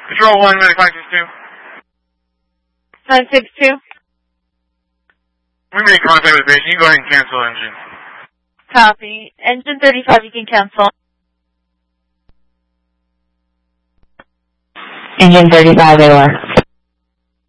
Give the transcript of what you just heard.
Control 1, 9562. 962. We made contact with the patient. You can go ahead and cancel engine. Copy. Engine 35, you can cancel. Engine 35, they were.